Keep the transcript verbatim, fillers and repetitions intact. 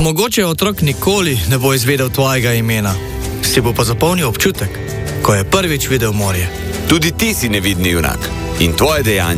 Mogoče otrok nikoli ne bo izvedel tvojega imena, si bo pa zapomnil občutek, ko je prvič videl morje. Tudi ti si nevidni junak in tvoje dejanje